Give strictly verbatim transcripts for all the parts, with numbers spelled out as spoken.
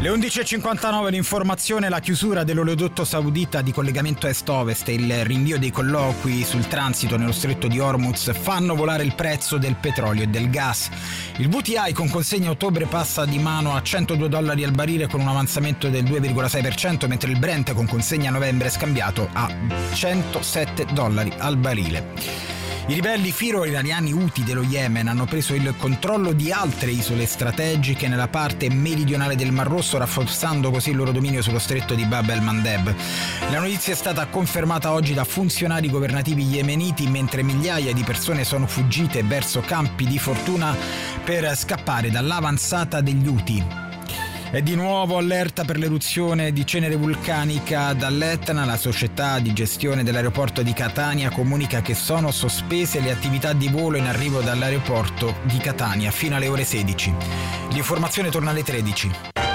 Le undici e cinquantanove, l'informazione: la chiusura dell'oleodotto saudita di collegamento est-ovest e il rinvio dei colloqui sul transito nello stretto di Hormuz fanno volare il prezzo del petrolio e del gas. Il W T I con consegna a ottobre passa di mano a centodue dollari al barile con un avanzamento del due virgola sei per cento, mentre il Brent con consegna a novembre è scambiato a centosette dollari al barile. I ribelli filo-iraniani Houthi dello Yemen hanno preso il controllo di altre isole strategiche nella parte meridionale del Mar Rosso, rafforzando così il loro dominio sullo stretto di Bab el-Mandeb. La notizia è stata confermata oggi da funzionari governativi yemeniti, mentre migliaia di persone sono fuggite verso campi di fortuna per scappare dall'avanzata degli Houthi. È di nuovo allerta per l'eruzione di cenere vulcanica dall'Etna. La società di gestione dell'aeroporto di Catania comunica che sono sospese le attività di volo in arrivo dall'aeroporto di Catania fino alle ore sedici. L'informazione torna alle tredici.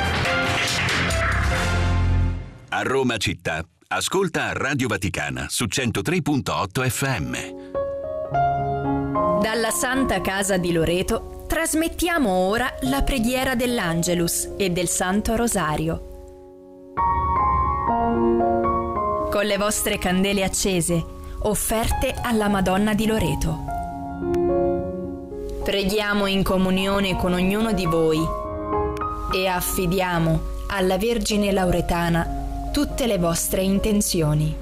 A Roma città, ascolta Radio Vaticana su centotré virgola otto F M. Dalla Santa Casa di Loreto trasmettiamo ora la preghiera dell'Angelus e del Santo Rosario. Con le vostre candele accese, offerte alla Madonna di Loreto. Preghiamo in comunione con ognuno di voi e affidiamo alla Vergine Lauretana tutte le vostre intenzioni.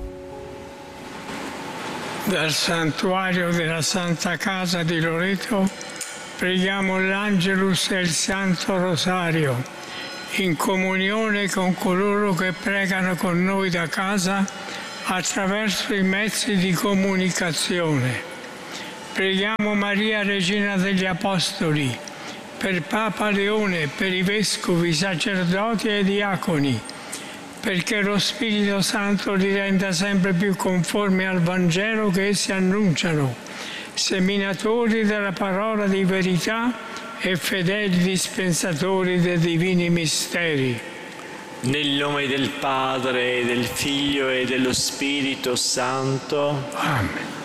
Dal santuario della Santa Casa di Loreto preghiamo l'Angelus e il Santo Rosario, in comunione con coloro che pregano con noi da casa attraverso i mezzi di comunicazione. Preghiamo Maria, Regina degli Apostoli, per Papa Leone, per i vescovi, sacerdoti e diaconi, perché lo Spirito Santo li renda sempre più conformi al Vangelo che essi annunciano, seminatori della parola di verità e fedeli dispensatori dei divini misteri. Nel nome del Padre, del Figlio e dello Spirito Santo. Amen.